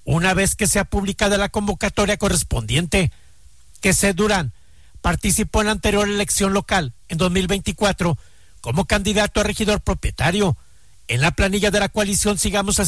una vez que sea publicada la convocatoria correspondiente. Quesé Durán participó en la anterior elección local en 2024 como candidato a regidor propietario. En la planilla de la coalición Sigamos